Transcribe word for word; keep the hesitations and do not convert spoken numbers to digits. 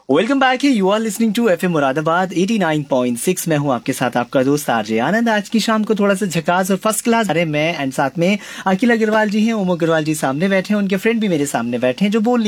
Welcome back है। You are listening to FM Moradabad eighty nine point six. मैं हूं आपके साथ आपका दोस्त आरजे आनंद। आज की शाम को थोड़ा सा झकास और फर्स्ट क्लास। अरे मैं एंड साथ में अखिल अग्रवाल जी हैं, ओम अग्रवाल जी सामने बैठे हैं, उनके फ्रेंड भी मेरे सामने बैठे हैं जो बोल